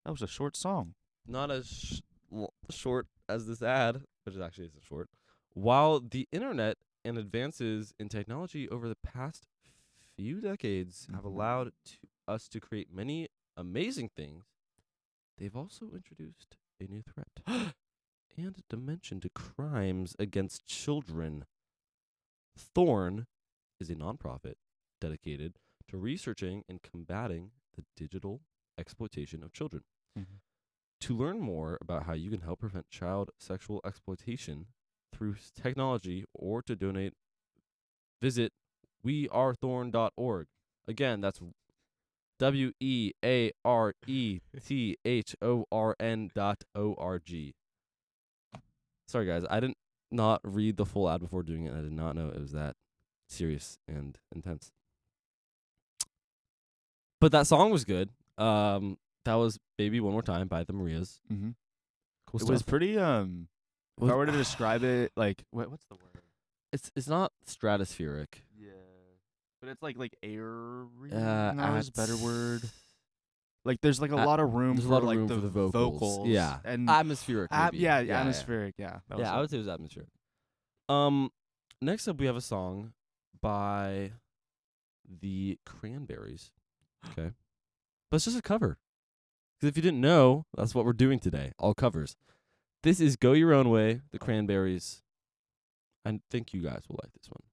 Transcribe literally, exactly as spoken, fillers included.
That was a short song. Not as sh- l- short as this ad, which is actually isn't short. While the internet and advances in technology over the past few decades have Mhm. allowed to us to create many amazing things, they've also introduced a new threat and a dimension to crimes against children. Thorn is a nonprofit dedicated to researching and combating the digital exploitation of children. Mhm. To learn more about how you can help prevent child sexual exploitation through s- technology or to donate, visit we are thorn dot org. Again, that's W E A R E T H O R N dot O R G. Sorry, guys. I didn't not read the full ad before doing it. I did not know it was that serious and intense. But that song was good. Um, that was Baby One More Time by the Marias. Mhm. Cool It stuff. was pretty. Um, if Was- I were to describe it, like what, what's the word? It's it's not stratospheric. Yeah, but it's like like airy. Uh, no, is a better at- word. Like there's like a At- lot of room There's for a lot of like room the, for the vocals. Yeah, and atmospheric. at- Maybe. yeah, yeah, atmospheric. Yeah, that was Yeah, I it. would say it was atmospheric. Um, next up we have a song by the Cranberries. Okay, but it's just a cover. Because if you didn't know, that's what we're doing today. All covers. This is "Go Your Own Way," the Cranberries. I think you guys will like this one.